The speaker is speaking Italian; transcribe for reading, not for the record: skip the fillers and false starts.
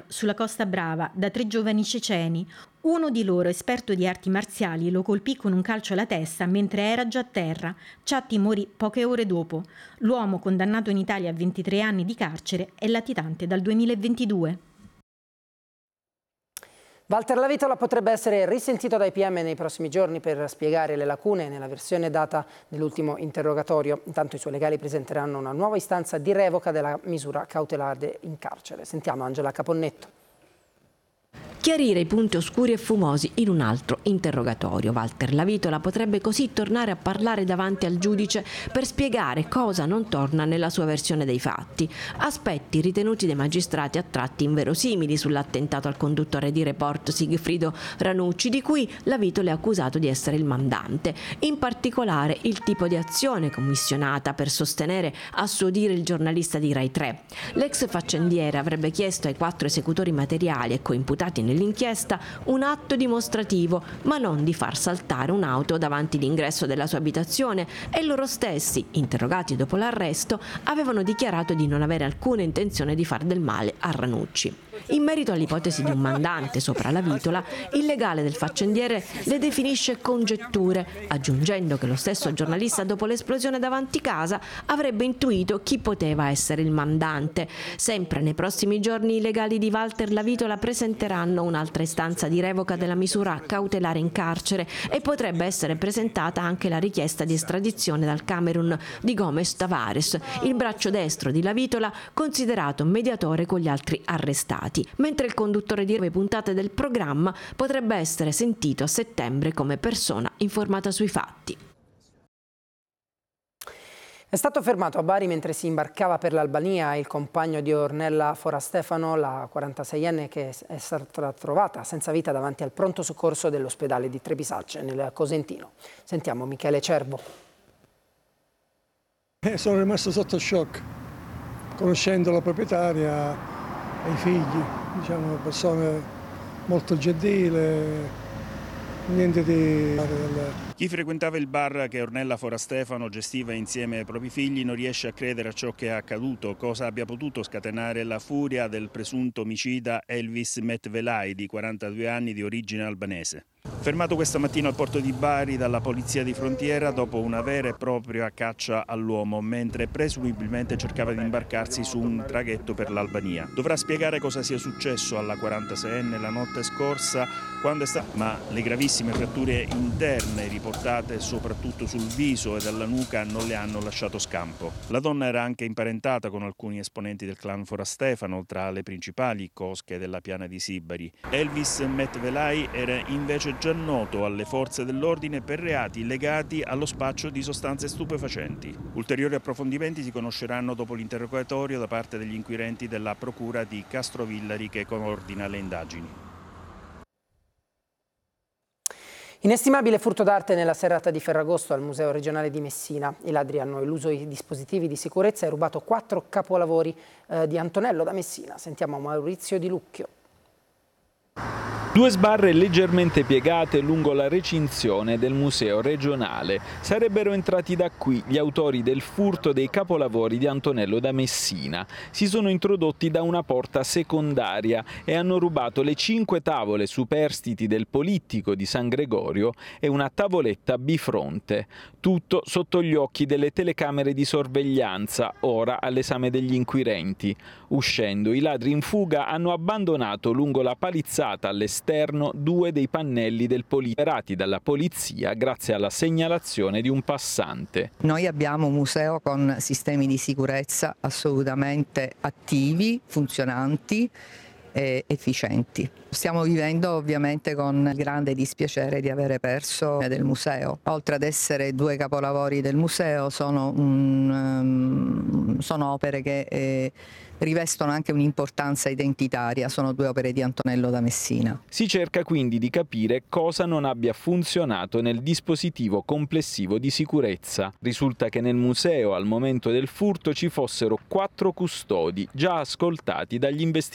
sulla Costa Brava, da 3 giovani ceceni. Uno di loro, esperto di arti marziali, lo colpì con un calcio alla testa mentre era già a terra. Ciatti morì poche ore dopo. L'uomo, condannato in Italia a 23 anni di carcere, è latitante dal 2022. Walter Lavitola potrebbe essere risentito dai PM nei prossimi giorni per spiegare le lacune nella versione data nell'ultimo interrogatorio. Intanto i suoi legali presenteranno una nuova istanza di revoca della misura cautelare in carcere. Sentiamo Angela Caponnetto. Chiarire i punti oscuri e fumosi in un altro interrogatorio. Walter Lavitola potrebbe così tornare a parlare davanti al giudice per spiegare cosa non torna nella sua versione dei fatti. Aspetti ritenuti dai magistrati a tratti inverosimili sull'attentato al conduttore di Report Sigfrido Ranucci, di cui Lavitola è accusato di essere il mandante. In particolare il tipo di azione commissionata per sostenere a suo dire il giornalista di Rai 3. L'ex faccendiere avrebbe chiesto ai 4 esecutori materiali e coimputati nell'inchiesta un atto dimostrativo, ma non di far saltare un'auto davanti l'ingresso della sua abitazione, e loro stessi, interrogati dopo l'arresto, avevano dichiarato di non avere alcuna intenzione di far del male a Ranucci. In merito all'ipotesi di un mandante sopra Lavitola, il legale del faccendiere le definisce congetture, aggiungendo che lo stesso giornalista dopo l'esplosione davanti casa avrebbe intuito chi poteva essere il mandante. Sempre nei prossimi giorni i legali di Walter Lavitola presenteranno un'altra istanza di revoca della misura cautelare in carcere e potrebbe essere presentata anche la richiesta di estradizione dal Camerun di Gomes Tavares, il braccio destro di Lavitola, considerato mediatore con gli altri arrestati, mentre il conduttore di 9 puntate del programma potrebbe essere sentito a settembre come persona informata sui fatti. È stato fermato a Bari mentre si imbarcava per l'Albania il compagno di Ornella Forastefano, la 46enne che è stata trovata senza vita davanti al pronto soccorso dell'ospedale di Trebisalce nel Cosentino. Sentiamo Michele Cervo. Sono rimasto sotto shock, conoscendo la proprietaria e i figli, diciamo, persone molto gentili. Niente di... Chi frequentava il bar che Ornella Forastefano gestiva insieme ai propri figli non riesce a credere a ciò che è accaduto, cosa abbia potuto scatenare la furia del presunto omicida Elvis Metvelay, di 42 anni, di origine albanese. Fermato questa mattina al porto di Bari dalla polizia di frontiera dopo una vera e propria caccia all'uomo, mentre presumibilmente cercava di imbarcarsi su un traghetto per l'Albania. Dovrà spiegare cosa sia successo alla 46enne la notte scorsa, quando è ma le gravissime fratture interne riportate soprattutto sul viso e dalla nuca non le hanno lasciato scampo. La donna era anche imparentata con alcuni esponenti del clan Forastefano, tra le principali cosche della piana di Sibari. Elvis Metvelay era invece già noto alle forze dell'ordine per reati legati allo spaccio di sostanze stupefacenti. Ulteriori approfondimenti si conosceranno dopo l'interrogatorio da parte degli inquirenti della procura di Castrovillari, che coordina le indagini. Inestimabile furto d'arte nella serata di Ferragosto al Museo regionale di Messina. I ladri hanno eluso i dispositivi di sicurezza e rubato 4 capolavori di Antonello da Messina. Sentiamo Maurizio Di Lucchio. 2 sbarre leggermente piegate lungo la recinzione del museo regionale. Sarebbero entrati da qui gli autori del furto dei capolavori di Antonello da Messina. Si sono introdotti da una porta secondaria e hanno rubato le 5 tavole superstiti del Polittico di San Gregorio e una tavoletta bifronte. Tutto sotto gli occhi delle telecamere di sorveglianza, ora all'esame degli inquirenti. Uscendo, i ladri in fuga hanno abbandonato lungo la palizzata all'esterno 2 dei pannelli del liberati dalla polizia grazie alla segnalazione di un passante. Noi abbiamo un museo con sistemi di sicurezza assolutamente attivi, funzionanti e efficienti. Stiamo vivendo ovviamente con il grande dispiacere di avere perso del museo. Oltre ad essere 2 capolavori del museo, sono opere che rivestono anche un'importanza identitaria, sono 2 opere di Antonello da Messina. Si cerca quindi di capire cosa non abbia funzionato nel dispositivo complessivo di sicurezza. Risulta che nel museo al momento del furto ci fossero 4 custodi già ascoltati dagli investigatori.